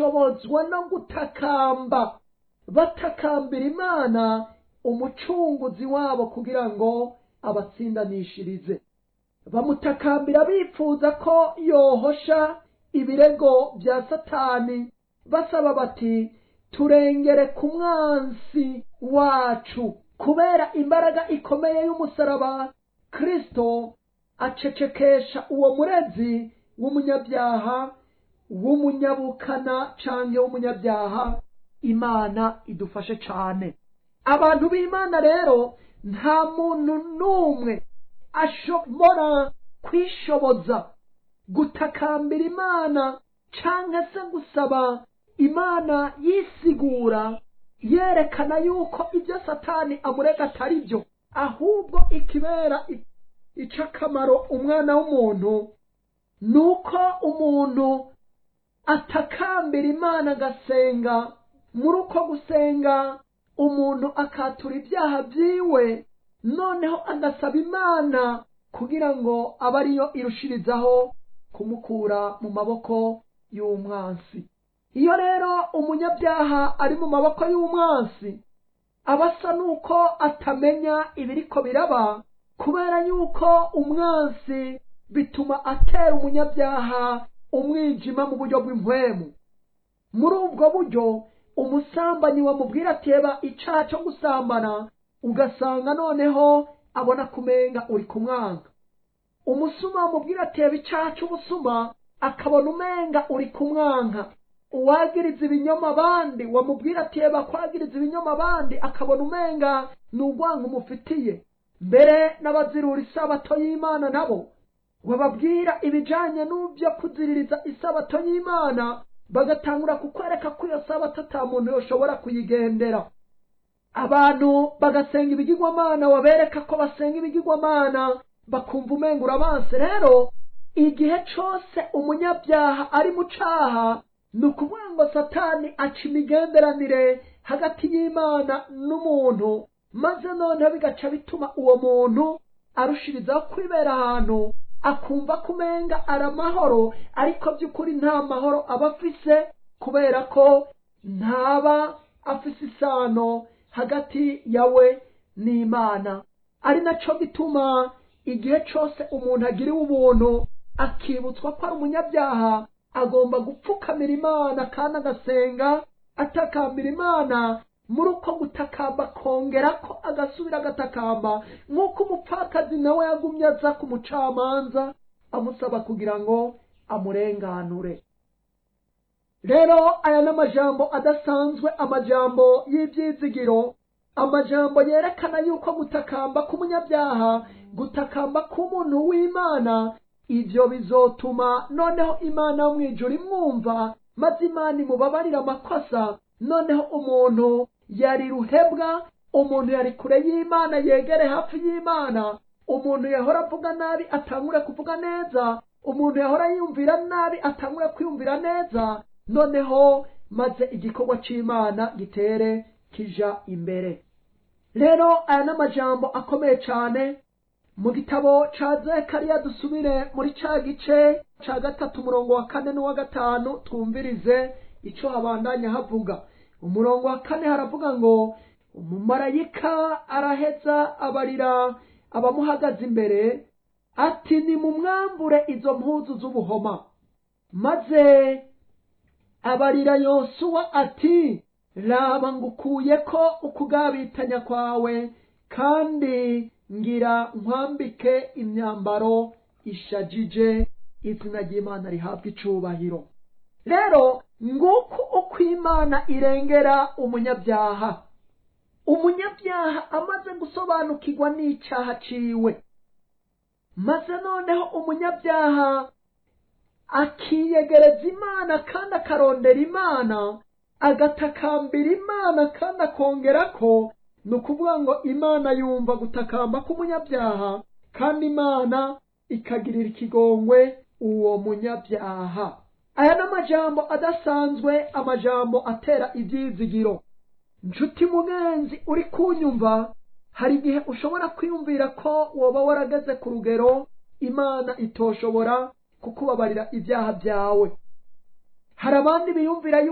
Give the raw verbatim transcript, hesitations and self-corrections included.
bashobozwa no gutakamba batakambira Imana umucunguzi wabo kugira ngo abatsindanishirize. Bamutakambira bifuza ko yohosha ibirego bya Satani, basaba bati turengere ku mwansi wacu. Kubera imbaraga ikomeye y'umusaraba, Kristo acecekesha uwo murezi w'umunyabyaha, w'umunyabukana canke w'umunyabyaha. Imana idufashe cane. Abantu b'Imana rero, nta muntu n'umwe ashobora kwishoboza gutakambira Imana canke se gusaba Imana yisigura yerekana yuko ibyo Satani amurega atari byo, ahubwo ikibera icakamaro umwana w'umuntu nuko umuntu atakambira Imana agasenga. Muri uko gusenga umuntu akatura ibyaha byiwe, noneho agasaba Imana kugira ngo abe ariyo irushirizaho kumukura mu maboko y'umwansi. Iyo rero umunyabyaha ari mu maboko y'umwansi, abasa nuko atamenya ibiriko biraba, kubera yuko umwansi bituma atera umunyabyaha umwijima mu buryo bw'impwemu. Muri ubwo buryo umusambanyi wamubwira ati eba icaha cyo gusambana, ugasanga noneho abona kumenga uri kumwanga. Umusuma wamubwira ati eba icaha cy'ubusuma, akabona umenga uri kumwanka. Uwagiriza ibinyoma abandi wamubwira ati eba kwagiriza ibinyoma abandi, akabona umenga n'ugwanka umufitiye. Mbere n'abazirura isabato y'Imana nabo wababwira ibijanye n'ubyo kuziririza isabato y'Imana, bagatangura kukwereka ko iyo sabato ata muntu yoshobora kuyigendera. Abantu bagasenga ibigirwamana, wabereka ko basenga ibigirwamana, bakumva umenga urabanse. Rero igihe cose umunyabyaha ari mu caha, ni ukuvuga ngo Satani aca imigenderanire hagati y'Imana n'umuntu, maze noneho bigaca bituma uwo muntu arushirizaho kwibera ahantu akumva kumenga ari amahoro, ariko by'ukuri nta mahoro aba afise, kubera ko ntaba afise isano hagati yawe n'Imana. Ari naco gituma igihe cose umuntu agiriwe ubuntu akibutswa ko ari umunyabyaha, agomba gupfukamira Imana kandi agasenga atakambira Imana. Muri uko gutakamba kongera ko agasubira agatakamba, nk'uko umupfakazi nawe yagumye aza ku mucamanza amusaba kugira ngo amurenganure. Rero aya n'amajambo adasanzwe, amajambo y'ibyizigiro, amajambo yerekana yuko gutakamba k'umunyabyaha, gutakamba k'umuntu w'Imana, ivyo bizotuma noneho Imana yo mwijuru imwumva, maze Imana imubabarira amakosa. Noneho umuntu yari ruhebwa, umuntu yari kure y'Imana yegere hafi y'Imana, umuntu yahora avuga nabi atangure kuvuga neza, umuntu yahora yumvira nabi atangure kwiyumvira neza, noneho maze igikorwa c'Imana gitere kija imbere. Rero aya n'amajambo akomeye cane mu gitabo ca Zekariya. Dusubire muri ca gice ca gatatu umurongo wa kane n'uwa gatanu, twumvirize ico habandanya havuga. Umurongo wa kane haravuga ngo umumarayika araheza abarira abamuhagaze imbere ati nimumwambure izo mpuzu z'ubuhoma. Maze abarira Yosuwa ati raba ngukuye ko ukugabitanya kwawe, kandi ngira nkwambike imyambaro ishajije, izina ry'Imana rihabwa icubahiro. Rero nguko uko Imana irengera umunyabyaha. Umunyabyaha amaze gusobanukirwa n'icaha ciwe, maze noneho umunyabyaha akiyegereza Imana kandi akarondera Imana, agatakambira Imana kandi akongerako, ni ukuvuga ngo Imana yumva gutakamba k'umunyabyaha, kandi Imana ikagirira ikigongwe uwo munyabyaha. Aya n'amajambo adasanzwe, amajambo atera ibyizigiro. Nshuti mugenzi uri kunyumva, hari igihe ushobora kwiyumvira ko woba warageze ku rugero Imana itoshobora kukubabarira ibyaha byawe. Hari abandi biyumvira